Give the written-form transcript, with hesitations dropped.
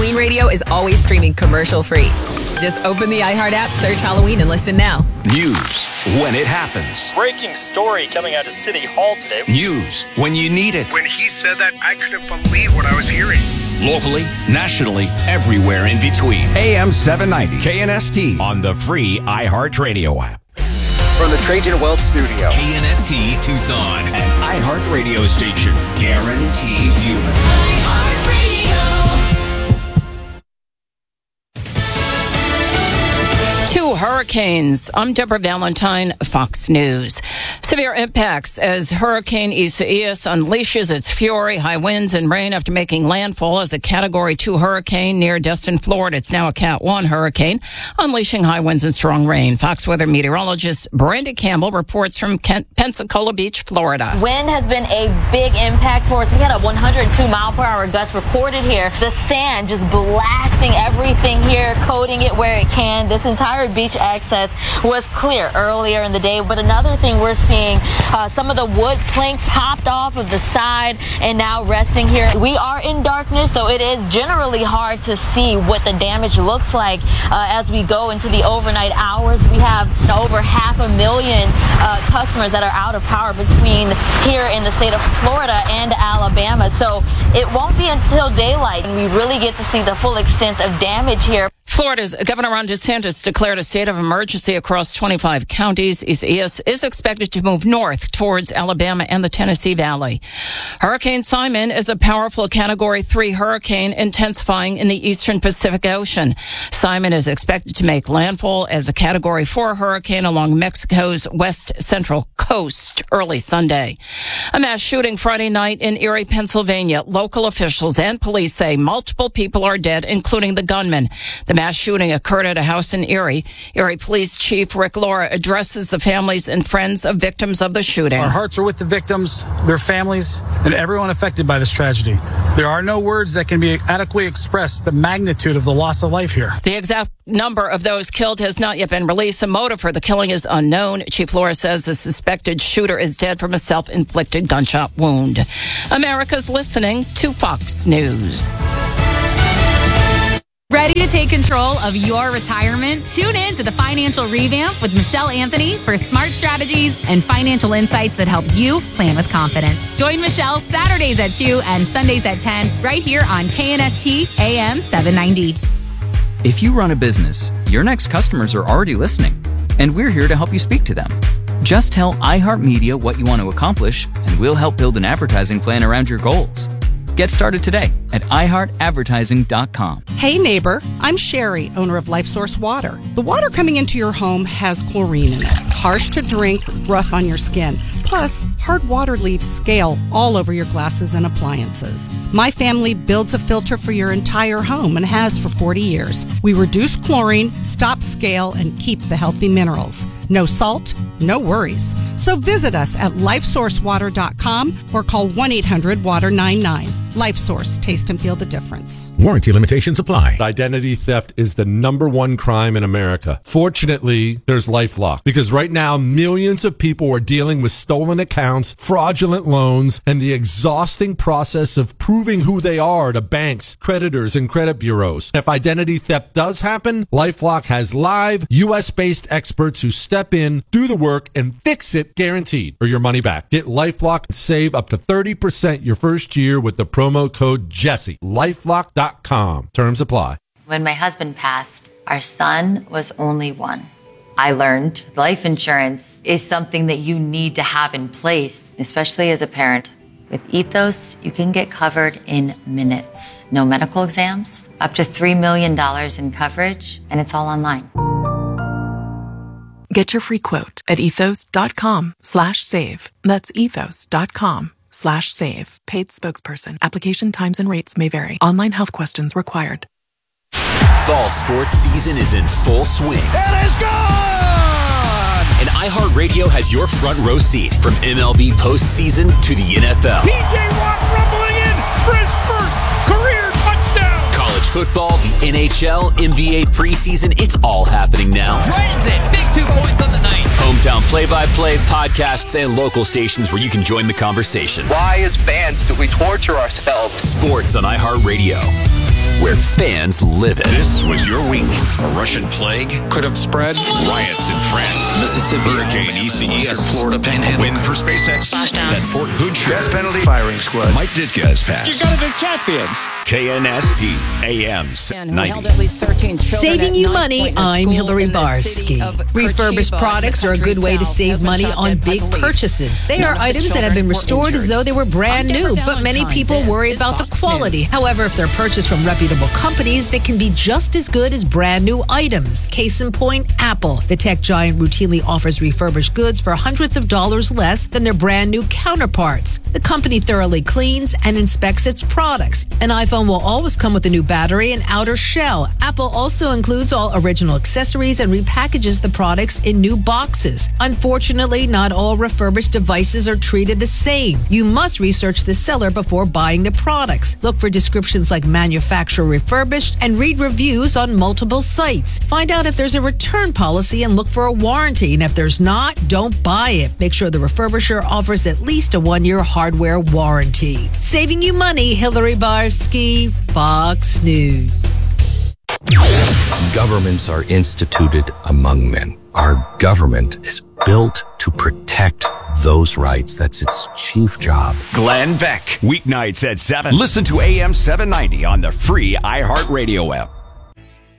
Halloween Radio is always streaming commercial-free. Just open the iHeart app, search Halloween, and listen now. News when it happens. Breaking story coming out of City Hall today. News when you need it. When he said that, I couldn't believe what I was hearing. Locally, nationally, everywhere in between. AM 790 KNST on the free iHeart Radio app. From the Trajan Wealth Studio. KNST Tucson, an iHeart radio station. Guaranteed human. iHeart Radio. Two hurricanes. I'm Deborah Valentine, Fox News. Severe impacts as Hurricane Isaias unleashes its fury, high winds and rain after making landfall as a Category 2 hurricane near Destin, Florida. It's now a Cat 1 hurricane, unleashing high winds and strong rain. Fox weather meteorologist Brandy Campbell reports from Pensacola Beach, Florida. Wind has been a big impact for us. We had a 102-mile-per-hour gust recorded here. The sand just blasting everything here, coating it where it can. This entire beach access was clear earlier in the day, but another thing we're seeing, some of the wood planks popped off of the side and now resting here. We are in darkness, so it is generally hard to see what the damage looks like as we go into the overnight hours. We have over 500,000 customers that are out of power between here in the state of Florida and Alabama, so it won't be until daylight and we really get to see the full extent of damage here. Florida's Governor Ron DeSantis declared a state of emergency across 25 counties. Isaias is expected to move north towards Alabama and the Tennessee Valley. Hurricane Simon is a powerful Category 3 hurricane intensifying in the eastern Pacific Ocean. Simon is expected to make landfall as a Category 4 hurricane along Mexico's west central coast early Sunday. A mass shooting Friday night in Erie, Pennsylvania. Local officials and police say multiple people are dead, including the gunman. The mass shooting occurred at a house in Erie. Erie Police Chief Rick Laura addresses the families and friends of victims of the shooting. Our hearts are with the victims, their families, and everyone affected by this tragedy. There are no words that can be adequately express the magnitude of the loss of life here. The exact number of those killed has not yet been released. A motive for the killing is unknown. Chief Laura says the suspected shooter is dead from a self-inflicted gunshot wound. America's listening to Fox News. Ready to take control of your retirement? Tune in to the Financial Revamp with Michelle Anthony for smart strategies and financial insights that help you plan with confidence. Join Michelle Saturdays at 2 and Sundays at 10 right here on KNST AM 790. If you run a business, your next customers are already listening, and we're here to help you speak to them. Just tell iHeartMedia what you want to accomplish, and we'll help build an advertising plan around your goals. Get started today at iHeartAdvertising.com. Hey neighbor, I'm Sherry, owner of LifeSource Water. The water coming into your home has chlorine in it. Harsh to drink, rough on your skin. Plus, hard water leaves scale all over your glasses and appliances. My family builds a filter for your entire home and has for 40 years. We reduce chlorine, stop scale, and keep the healthy minerals. No salt, no worries. So visit us at lifesourcewater.com or call 1-800-WATER-99. LifeSource, taste and feel the difference. Warranty limitations apply. Identity theft is the #1 crime in America. Fortunately, there's LifeLock, because right now millions of people are dealing with stolen accounts, fraudulent loans, and the exhausting process of proving who they are to banks, creditors, and credit bureaus. If identity theft does happen, LifeLock has live US-based experts who step in, do the work, and fix it guaranteed, or your money back. Get LifeLock and save up to 30% your first year with the promo code Jesse. LifeLock.com. Terms apply. When my husband passed, our son was only 1. I learned life insurance is something that you need to have in place, especially as a parent. With Ethos, you can get covered in minutes. No medical exams, up to $3 million in coverage, and it's all online. Get your free quote at ethos.com/save. That's ethos.com/save. Paid spokesperson. Application times and rates may vary. Online health questions required. Fall sports season is in full swing. It is gone! And iHeartRadio has your front row seat from MLB postseason to the NFL. P.J. Watt rumbling in for his first career touchdown. College football, the NHL, NBA preseason, it's all happening now. Dragons in, big 2 points on the night. Hometown play-by-play, podcasts, and local stations where you can join the conversation. Why, as fans, do we torture ourselves? Sports on iHeartRadio. where fans live it. This was your week. A Russian plague could have spread. Riots in France. Mississippi. Hurricane ECES. Florida Panhandle. Win for SpaceX. That Fort Hood show. Death penalty. Firing squad. Mike Ditka has passed. You gotta be champions. KNST AM And who held at least 13 children Saving at you knife money, point in a I'm school Hillary in the city Barsky. of Refurbished Kharkiv, products are a good way to south, save has been money shot on dead by big police. purchases. They None are of the items that have been children were restored as injured. though they were brand I'm new, Deborah but many Valentine. people This worry is about the Fox quality. News. However, if they're purchased from reputable companies, they can be just as good as brand new items. Case in point, Apple. The tech giant routinely offers refurbished goods for hundreds of dollars less than their brand new counterparts. The company thoroughly cleans and inspects its products. An iPhone will always come with a new battery and outer shell. Apple also includes all original accessories and repackages the products in new boxes. Unfortunately, not all refurbished devices are treated the same. You must research the seller before buying the products. Look for descriptions like manufacturer refurbished and read reviews on multiple sites. Find out if there's a return policy and look for a warranty. And if there's not, don't buy it. Make sure the refurbisher offers at least a 1-year hardware warranty. Saving you money, Hillary Barsky, Fox News. Governments are instituted among men. Our government is built to protect those rights. That's its chief job. Glenn Beck, weeknights at 7. Listen to AM 790 on the free iHeartRadio app.